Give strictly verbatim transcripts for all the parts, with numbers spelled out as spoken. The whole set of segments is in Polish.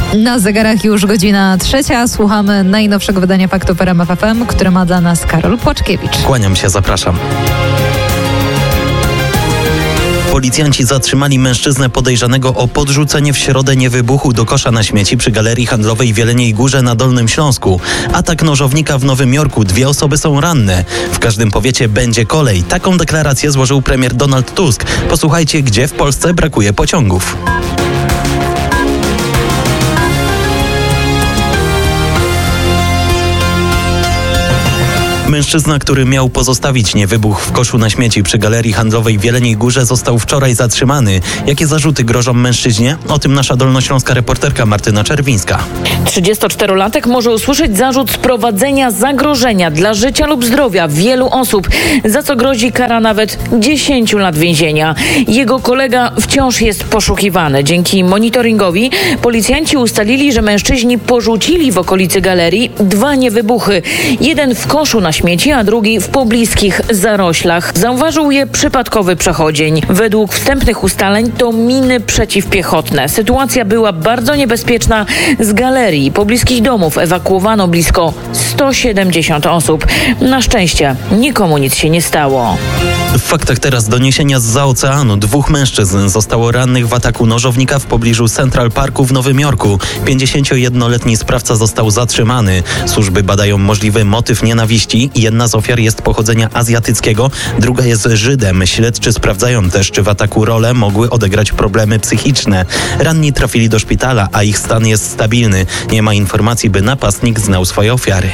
Na zegarach już godzina trzecia. Słuchamy najnowszego wydania Faktów R M F F M, które ma dla nas Karol Płaczkiewicz. Kłaniam się, zapraszam. Policjanci zatrzymali mężczyznę podejrzanego o podrzucenie w środę niewybuchu do kosza na śmieci przy Galerii Handlowej w Jeleniej Górze na Dolnym Śląsku. Atak nożownika w Nowym Jorku. Dwie osoby są ranne. W każdym powiecie będzie kolej. Taką deklarację złożył premier Donald Tusk. Posłuchajcie, gdzie w Polsce brakuje pociągów. Mężczyzna, który miał pozostawić niewybuch w koszu na śmieci przy Galerii Handlowej w Jeleniej Górze, został wczoraj zatrzymany. Jakie zarzuty grożą mężczyźnie? O tym nasza dolnośląska reporterka Martyna Czerwińska. trzydziestoczterolatek może usłyszeć zarzut sprowadzenia zagrożenia dla życia lub zdrowia wielu osób, za co grozi kara nawet dziesięć lat więzienia. Jego kolega wciąż jest poszukiwany. Dzięki monitoringowi policjanci ustalili, że mężczyźni porzucili w okolicy galerii dwa niewybuchy. Jeden w koszu na śmieci, a drugi w pobliskich zaroślach. Zauważył je przypadkowy przechodzień. Według wstępnych ustaleń to miny przeciwpiechotne. Sytuacja była bardzo niebezpieczna. Z galerii pobliskich domów ewakuowano blisko sto siedemdziesiąt osób. Na szczęście nikomu nic się nie stało. W faktach teraz doniesienia zza oceanu. Dwóch mężczyzn zostało rannych w ataku nożownika w pobliżu Central Parku w Nowym Jorku. pięćdziesięciojednoletni sprawca został zatrzymany. Służby badają możliwy motyw nienawiści. Jedna z ofiar jest pochodzenia azjatyckiego, druga jest Żydem. Śledczy sprawdzają też, czy w ataku rolę mogły odegrać problemy psychiczne. Ranni trafili do szpitala, a ich stan jest stabilny. Nie ma informacji, by napastnik znał swoje ofiary.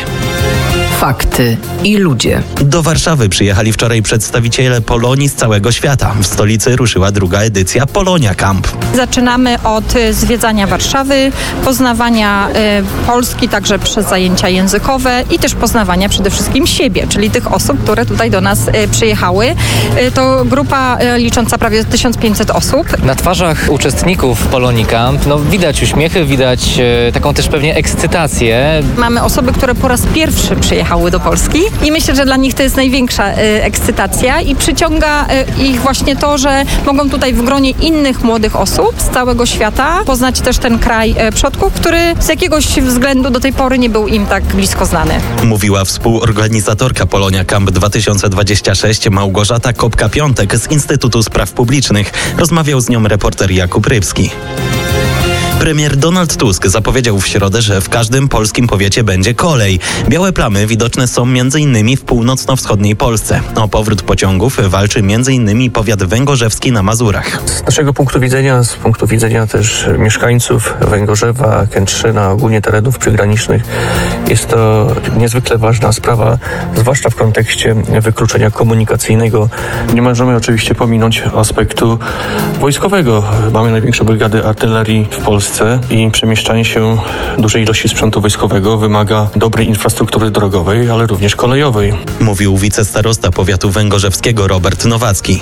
Fakty i ludzie. Do Warszawy przyjechali wczoraj przedstawiciele Polonii z całego świata. W stolicy ruszyła druga edycja Polonia Camp. Zaczynamy od zwiedzania Warszawy, poznawania y, Polski także przez zajęcia językowe i też poznawania przede wszystkim siebie, czyli tych osób, które tutaj do nas y, przyjechały. Y, to grupa y, licząca prawie tysiąc pięćset osób. Na twarzach uczestników Polonii Camp no, widać uśmiechy, widać y, taką też pewnie ekscytację. Mamy osoby, które po raz pierwszy przyjechały do Polski i myślę, że dla nich to jest największa y, ekscytacja i przyciąga y, ich właśnie to, że mogą tutaj w gronie innych młodych osób z całego świata poznać też ten kraj y, przodków, który z jakiegoś względu do tej pory nie był im tak blisko znany. Mówiła współorganizatorka Polonia Camp dwa tysiące dwadzieścia sześć Małgorzata Kopka-Piątek z Instytutu Spraw Publicznych. Rozmawiał z nią reporter Jakub Rybski. Premier Donald Tusk zapowiedział w środę, że w każdym polskim powiecie będzie kolej. Białe plamy widoczne są m.in. w północno-wschodniej Polsce. O powrót pociągów walczy m.in. powiat węgorzewski na Mazurach. Z naszego punktu widzenia, z punktu widzenia też mieszkańców Węgorzewa, Kętrzyna, ogólnie terenów przygranicznych, jest to niezwykle ważna sprawa, zwłaszcza w kontekście wykluczenia komunikacyjnego. Nie możemy oczywiście pominąć aspektu wojskowego. Mamy największą brygadę artylerii w Polsce i przemieszczanie się dużej ilości sprzętu wojskowego wymaga dobrej infrastruktury drogowej, ale również kolejowej. Mówił wicestarosta powiatu węgorzewskiego Robert Nowacki.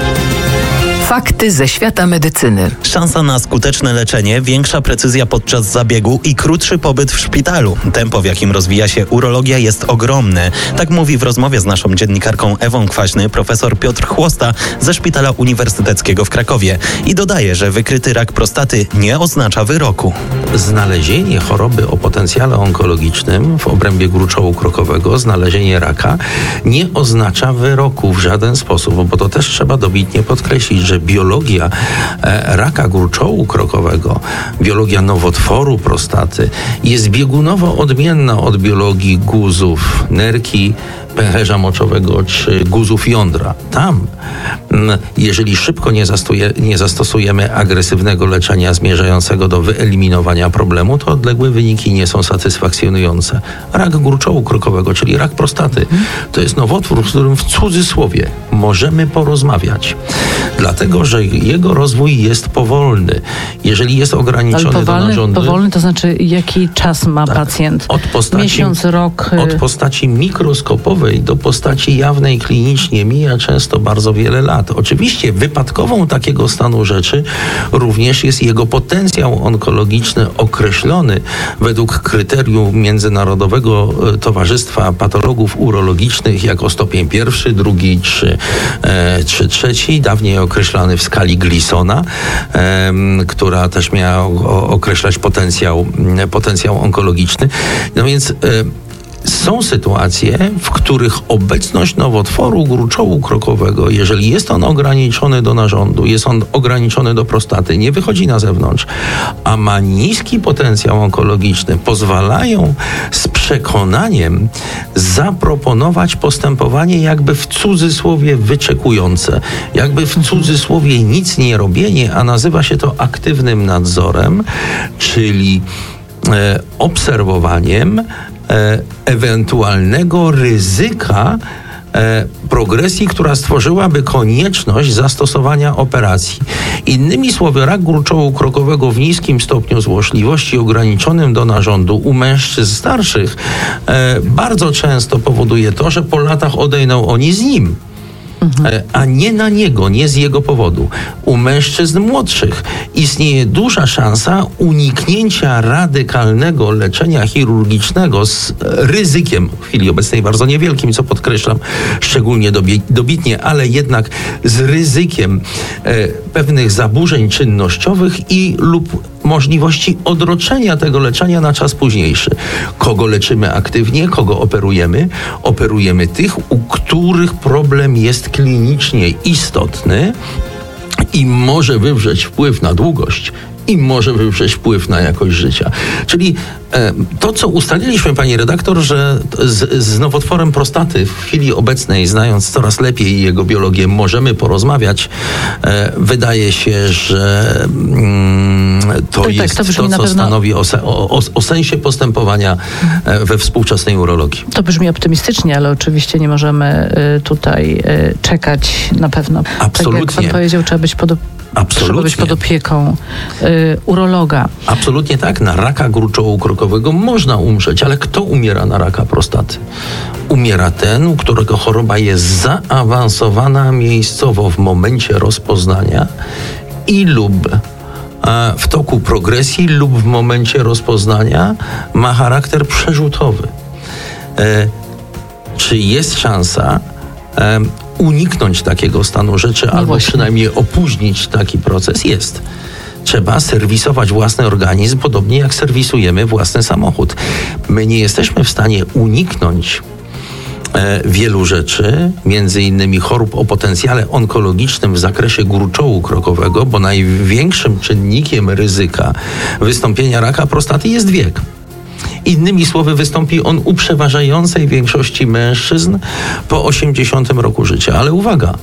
Fakty ze świata medycyny. Szansa na skuteczne leczenie, większa precyzja podczas zabiegu i krótszy pobyt w szpitalu. Tempo, w jakim rozwija się urologia, jest ogromne. Tak mówi w rozmowie z naszą dziennikarką Ewą Kwaśny profesor Piotr Chłosta ze Szpitala Uniwersyteckiego w Krakowie. I dodaje, że wykryty rak prostaty nie oznacza wyroku. Znalezienie choroby o potencjale onkologicznym w obrębie gruczołu krokowego, znalezienie raka, nie oznacza wyroku w żaden sposób, bo to też trzeba dobitnie podkreślić, że biologia e, raka gruczołu krokowego, biologia nowotworu prostaty jest biegunowo odmienna od biologii guzów nerki, pęcherza moczowego czy guzów jądra. Tam, jeżeli szybko nie, zastuje, nie zastosujemy agresywnego leczenia zmierzającego do wyeliminowania problemu, to odległe wyniki nie są satysfakcjonujące. Rak gruczołu krokowego, czyli rak prostaty, to jest nowotwór, z którym w cudzysłowie możemy porozmawiać. Dlatego, że jego rozwój jest powolny. Jeżeli jest ograniczony Ale powolny, do narządu... Powolny to znaczy jaki czas ma tak, pacjent? Od postaci, Miesiąc, rok? Od postaci mikroskopowej gruczołowej do postaci jawnej klinicznie mija często bardzo wiele lat. Oczywiście wypadkową takiego stanu rzeczy również jest jego potencjał onkologiczny określony według kryterium Międzynarodowego Towarzystwa Patologów Urologicznych jako stopień pierwszy, drugi czy, e, czy trzeci, dawniej określany w skali Gleasona, e, która też miała o, określać potencjał, potencjał onkologiczny. No więc e, są sytuacje, w których obecność nowotworu gruczołu krokowego, jeżeli jest on ograniczony do narządu, jest on ograniczony do prostaty, nie wychodzi na zewnątrz, a ma niski potencjał onkologiczny, pozwalają z przekonaniem zaproponować postępowanie jakby w cudzysłowie wyczekujące, jakby w cudzysłowie nic nie robienie, a nazywa się to aktywnym nadzorem, czyli e, obserwowaniem E, ewentualnego ryzyka e, progresji, która stworzyłaby konieczność zastosowania operacji. Innymi słowy, rak gruczołu krokowego w niskim stopniu złośliwości ograniczonym do narządu u mężczyzn starszych e, bardzo często powoduje to, że po latach odejdą oni z nim. Mhm. A nie na niego, nie z jego powodu. U mężczyzn młodszych istnieje duża szansa uniknięcia radykalnego leczenia chirurgicznego z ryzykiem, w chwili obecnej bardzo niewielkim, co podkreślam szczególnie dobitnie, ale jednak z ryzykiem e, pewnych zaburzeń czynnościowych i lub możliwości odroczenia tego leczenia na czas późniejszy. Kogo leczymy aktywnie, kogo operujemy? Operujemy tych, u których problem jest klinicznie istotny i może wywrzeć wpływ na długość i może wywrzeć wpływ na jakość życia. Czyli e, to, co ustaliliśmy, pani redaktor, że z, z nowotworem prostaty w chwili obecnej, znając coraz lepiej jego biologię, możemy porozmawiać. E, wydaje się, że mm, to tak, jest tak, to, to co pewno... stanowi o, o, o sensie postępowania e, we współczesnej urologii. To brzmi optymistycznie, ale oczywiście nie możemy y, tutaj y, czekać na pewno. Absolutnie. Tak jak pan powiedział, trzeba być pod Absolutnie. Trzeba być pod opieką y, urologa. Absolutnie tak. Na raka gruczołu krokowego można umrzeć, ale kto umiera na raka prostaty? Umiera ten, u którego choroba jest zaawansowana miejscowo w momencie rozpoznania i lub a, w toku progresji lub w momencie rozpoznania ma charakter przerzutowy. E, czy jest szansa e, uniknąć takiego stanu rzeczy, no albo właśnie. przynajmniej opóźnić taki proces? Jest. Trzeba serwisować własny organizm, podobnie jak serwisujemy własny samochód. My nie jesteśmy w stanie uniknąć e, wielu rzeczy, między innymi chorób o potencjale onkologicznym w zakresie gruczołu krokowego, bo największym czynnikiem ryzyka wystąpienia raka prostaty jest wiek. Innymi słowy, wystąpi on u przeważającej większości mężczyzn po osiemdziesiątym roku życia. Ale uwaga,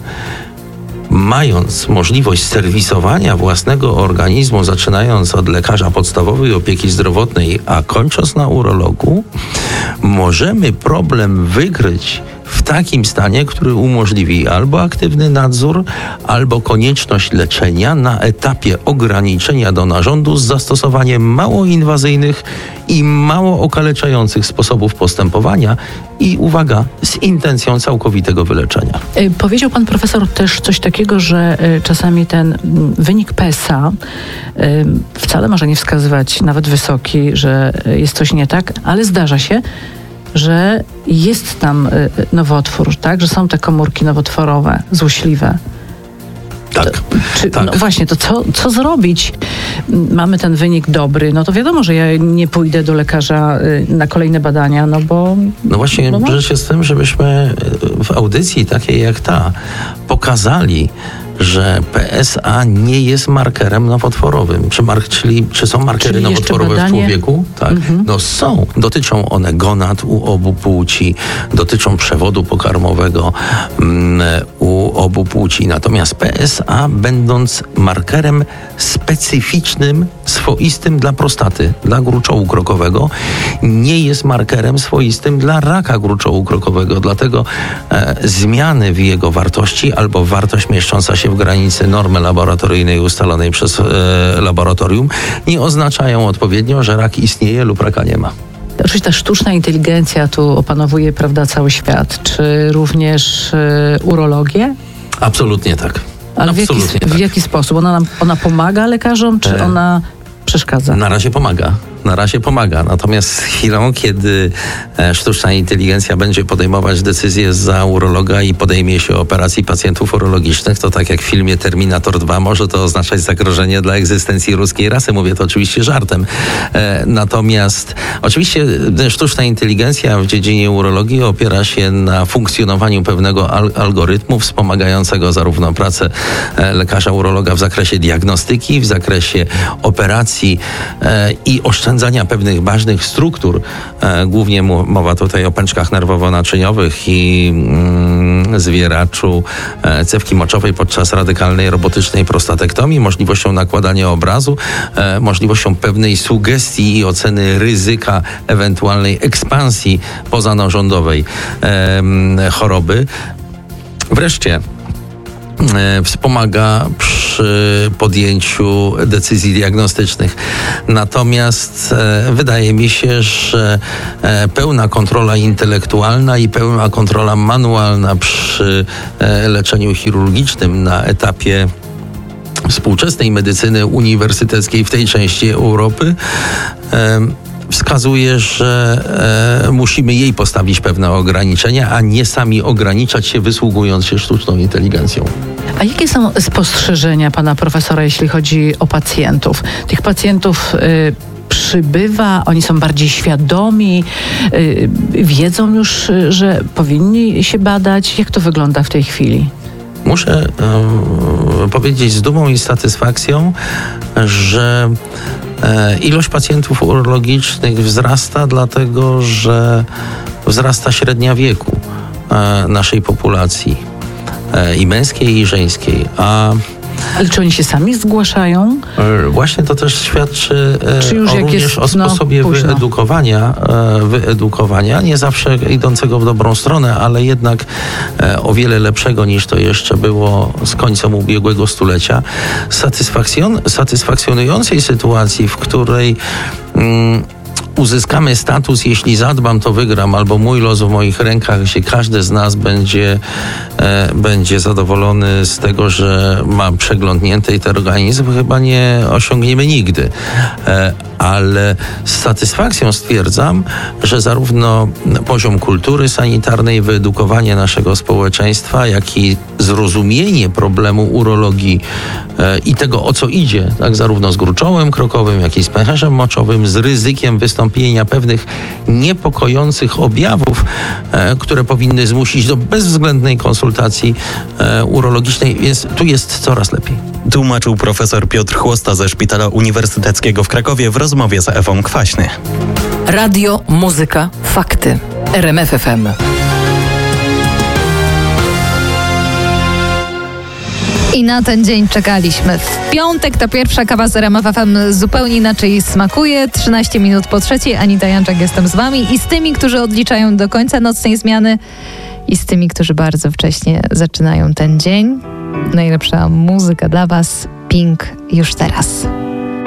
mając możliwość serwisowania własnego organizmu, zaczynając od lekarza podstawowej opieki zdrowotnej, a kończąc na urologu, możemy problem wykryć w takim stanie, który umożliwi albo aktywny nadzór, albo konieczność leczenia na etapie ograniczenia do narządu z zastosowaniem mało inwazyjnych i mało okaleczających sposobów postępowania i, uwaga, z intencją całkowitego wyleczenia. Powiedział pan profesor też coś takiego, że czasami ten wynik P S A wcale może nie wskazywać, nawet wysoki, że jest coś nie tak, ale zdarza się, że jest tam nowotwór, tak? Że są te komórki nowotworowe, złośliwe. Tak, to, czy, tak. No właśnie, to co, co zrobić? Mamy ten wynik dobry, no to wiadomo, że ja nie pójdę do lekarza na kolejne badania, no bo... No właśnie, no, rzecz jest w tym, żebyśmy w audycji takiej jak ta pokazali, że P S A nie jest markerem nowotworowym. Czy, mar- czyli, czy są markery czyli nowotworowe badanie... w człowieku? Tak. Mhm. No są. Dotyczą one gonad u obu płci, dotyczą przewodu pokarmowego mm, u obu płci. Natomiast P S A, będąc markerem specyficznym, swoistym dla prostaty, dla gruczołu krokowego, nie jest markerem swoistym dla raka gruczołu krokowego. Dlatego e, zmiany w jego wartości albo wartość mieszcząca się w granicy normy laboratoryjnej ustalonej przez e, laboratorium nie oznaczają odpowiednio, że rak istnieje lub raka nie ma. Czy ta sztuczna inteligencja tu opanowuje, prawda, cały świat? Czy również y, urologię? Absolutnie tak. Ale w jaki, Absolutnie w tak. jaki sposób? Ona, ona pomaga lekarzom, czy E... ona przeszkadza? Na razie pomaga. Na razie pomaga. Natomiast z chwilą, kiedy sztuczna inteligencja będzie podejmować decyzje za urologa i podejmie się operacji pacjentów urologicznych, to tak jak w filmie Terminator dwa może to oznaczać zagrożenie dla egzystencji ludzkiej rasy. Mówię to oczywiście żartem. Natomiast oczywiście sztuczna inteligencja w dziedzinie urologii opiera się na funkcjonowaniu pewnego al- algorytmu wspomagającego zarówno pracę lekarza urologa w zakresie diagnostyki, w zakresie operacji i oszczędzania pewnych ważnych struktur. E, głównie mowa tutaj o pęczkach nerwowo-naczyniowych i mm, zwieraczu e, cewki moczowej podczas radykalnej robotycznej prostatektomii, możliwością nakładania obrazu, e, możliwością pewnej sugestii i oceny ryzyka ewentualnej ekspansji pozanarządowej e, choroby. Wreszcie wspomaga przy podjęciu decyzji diagnostycznych. Natomiast e, wydaje mi się, że e, pełna kontrola intelektualna i pełna kontrola manualna przy e, leczeniu chirurgicznym na etapie współczesnej medycyny uniwersyteckiej w tej części Europy e, wskazuje, że e, musimy jej postawić pewne ograniczenia, a nie sami ograniczać się, wysługując się sztuczną inteligencją. A jakie są spostrzeżenia pana profesora, jeśli chodzi o pacjentów? Tych pacjentów y, przybywa, oni są bardziej świadomi, y, wiedzą już, y, że powinni się badać. Jak to wygląda w tej chwili? Muszę e, powiedzieć z dumą i satysfakcją, że e, ilość pacjentów urologicznych wzrasta, dlatego że wzrasta średnia wieku e, naszej populacji e, i męskiej, i żeńskiej. A Ale czy oni się sami zgłaszają? Właśnie to też świadczy Czy już o, jak również jest, o sposobie no, wyedukowania, wyedukowania, nie zawsze idącego w dobrą stronę, ale jednak o wiele lepszego niż to jeszcze było z końcem ubiegłego stulecia. Satysfakcjon, satysfakcjonującej sytuacji, w której mm, uzyskamy status, jeśli zadbam, to wygram, albo mój los w moich rękach, gdzie każdy z nas będzie, e, będzie zadowolony z tego, że ma przeglądnięty ten organizm, chyba nie osiągniemy nigdy. E, ale z satysfakcją stwierdzam, że zarówno poziom kultury sanitarnej, wyedukowanie naszego społeczeństwa, jak i zrozumienie problemu urologii e, i tego, o co idzie, tak, zarówno z gruczołem krokowym, jak i z pęcherzem moczowym, z ryzykiem wystąpienia pewnych niepokojących objawów, e, które powinny zmusić do bezwzględnej konsultacji e, urologicznej, więc tu jest coraz lepiej. Tłumaczył profesor Piotr Chłosta ze Szpitala Uniwersyteckiego w Krakowie w rozmowie z Ewą Kwaśny. Radio, muzyka, fakty. R M F F M. I na ten dzień czekaliśmy. W piątek ta pierwsza kawa z R M F F M zupełnie inaczej smakuje. trzynaście minut po trzeciej. Anita Janczak, jestem z wami i z tymi, którzy odliczają do końca nocnej zmiany i z tymi, którzy bardzo wcześnie zaczynają ten dzień. Najlepsza muzyka dla was. Pink już teraz.